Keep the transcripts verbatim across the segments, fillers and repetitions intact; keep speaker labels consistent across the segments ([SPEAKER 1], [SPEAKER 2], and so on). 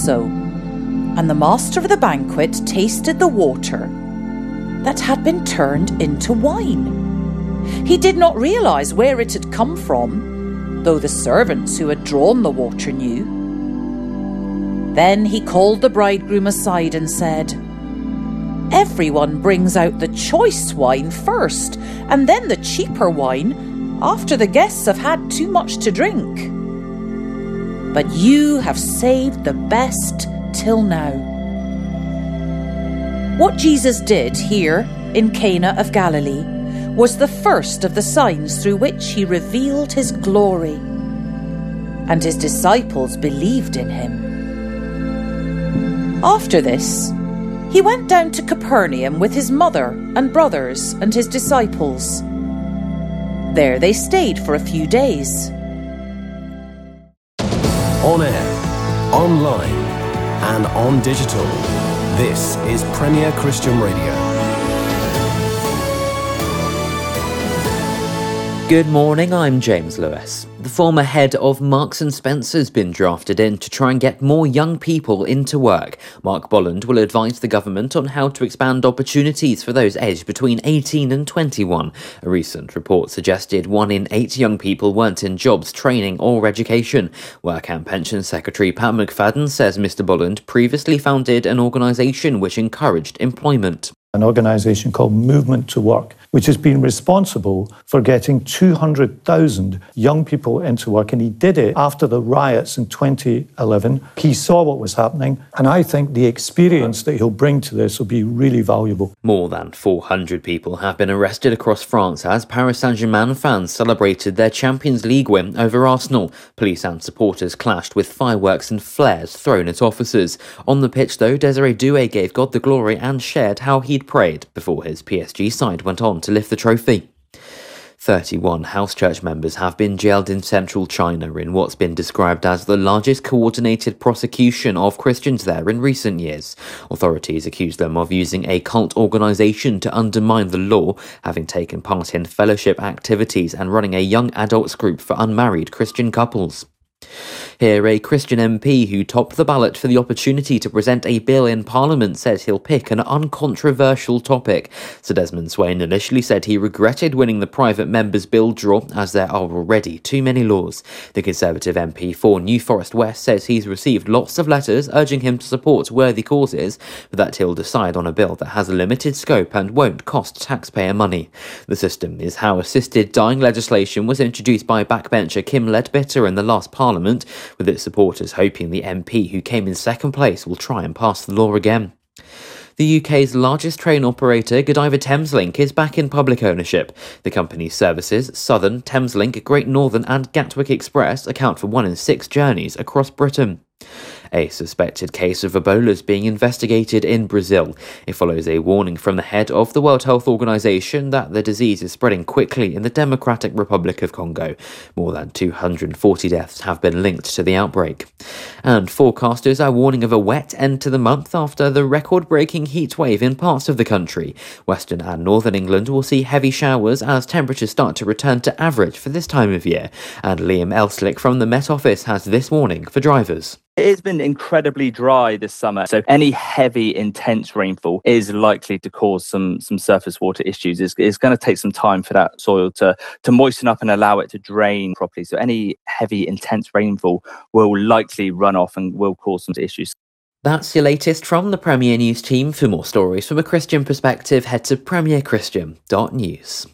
[SPEAKER 1] so. And the master of the banquet tasted the water that had been turned into wine. He did not realise where it had come from, though the servants who had drawn the water knew. Then he called the bridegroom aside and said, "Everyone brings out the choice wine first, and then the cheaper wine after the guests have had too much to drink. But you have saved the best till now." What Jesus did here in Cana of Galilee was the first of the signs through which he revealed his glory, and his disciples believed in him. After this, he went down to Capernaum with his mother and brothers and his disciples. There they stayed for a few days.
[SPEAKER 2] On air, online, and on digital, this is Premier Christian Radio.
[SPEAKER 3] Good morning, I'm James Lewis. The former head of Marks and Spencer's been drafted in to try and get more young people into work. Mark Bolland will advise the government on how to expand opportunities for those aged between eighteen and twenty-one. A recent report suggested one in eight young people weren't in jobs, training or education. Work and Pensions Secretary Pat McFadden says Mr Bolland previously founded an organisation which encouraged employment.
[SPEAKER 4] An organisation called Movement to Work, which has been responsible for getting two hundred thousand young people into work. And he did it after the riots in twenty eleven. He saw what was happening, and I think the experience that he'll bring to this will be really valuable.
[SPEAKER 3] More than four hundred people have been arrested across France as Paris Saint-Germain fans celebrated their Champions League win over Arsenal. Police and supporters clashed with fireworks and flares thrown at officers. On the pitch, though, Desiree Doué gave God the glory and shared how he'd prayed before his P S G side went on to lift the trophy. thirty-one house church members have been jailed in central China in what's been described as the largest coordinated prosecution of Christians there in recent years. Authorities accuse them of using a cult organisation to undermine the law, having taken part in fellowship activities and running a young adults group for unmarried Christian couples. Here, a Christian M P who topped the ballot for the opportunity to present a bill in Parliament says he'll pick an uncontroversial topic. Sir Desmond Swayne initially said he regretted winning the private members' bill draw as there are already too many laws. The Conservative M P for New Forest West says he's received lots of letters urging him to support worthy causes, but that he'll decide on a bill that has a limited scope and won't cost taxpayer money. The system is how assisted dying legislation was introduced by backbencher Kim Leadbitter in the last Parliament, with its supporters hoping the M P who came in second place will try and pass the law again. The U K's largest train operator, Godiva Thameslink, is back in public ownership. The company's services, Southern, Thameslink, Great Northern and Gatwick Express, account for one in six journeys across Britain. A suspected case of Ebola is being investigated in Brazil. It follows a warning from the head of the World Health Organization that the disease is spreading quickly in the Democratic Republic of Congo. More than two hundred forty deaths have been linked to the outbreak. And forecasters are warning of a wet end to the month after the record-breaking heat wave in parts of the country. Western and northern England will see heavy showers as temperatures start to return to average for this time of year. And Liam Elslick from the Met Office has this warning for drivers.
[SPEAKER 5] It's been incredibly dry this summer, so any heavy, intense rainfall is likely to cause some some surface water issues. It's, it's going to take some time for that soil to, to moisten up and allow it to drain properly. So any heavy, intense rainfall will likely run off and will cause some issues.
[SPEAKER 3] That's your latest from the Premier News team. For more stories from a Christian perspective, head to premier christian dot news.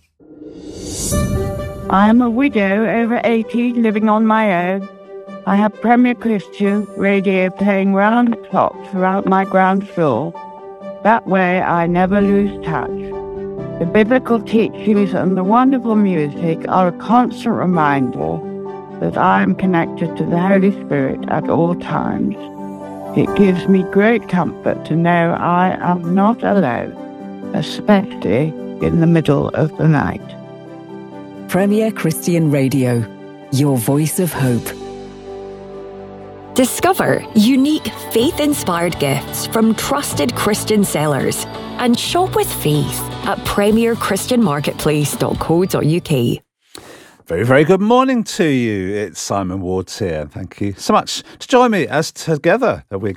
[SPEAKER 6] I am a widow over eighty living on my own. I have Premier Christian Radio playing round the clock throughout my ground floor. That way I never lose touch. The biblical teachings and the wonderful music are a constant reminder that I am connected to the Holy Spirit at all times. It gives me great comfort to know I am not alone, especially in the middle of the night.
[SPEAKER 7] Premier Christian Radio, your voice of hope. Discover unique faith-inspired gifts from trusted Christian sellers and shop with faith at premier christian marketplace dot co dot uk.
[SPEAKER 8] Very, very good morning to you. It's Simon Ward here. Thank you so much to join me as together we're